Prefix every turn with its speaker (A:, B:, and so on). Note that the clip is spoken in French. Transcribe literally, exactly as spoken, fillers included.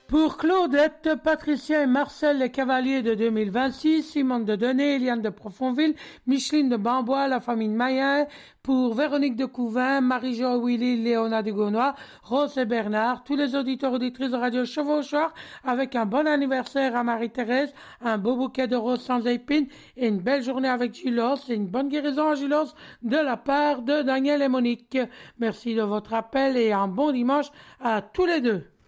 A: Pour Claudette, Patricia et Marcel les Cavaliers de deux mille vingt-six, Simone de Denet, Eliane de Profonville, Micheline de Bambois, la famille de Mayen, pour Véronique de Couvin, Marie-Jo, Willy, Léona de Gaunois, Rose et Bernard, tous les auditeurs auditrices de Radio Chevauchoir, avec un bon anniversaire à Marie-Thérèse, un beau bouquet de roses sans épines et une belle journée avec Julos et une bonne guérison à Julos de la part de Daniel et Monique. Merci de votre appel et un bon dimanche à tous les deux.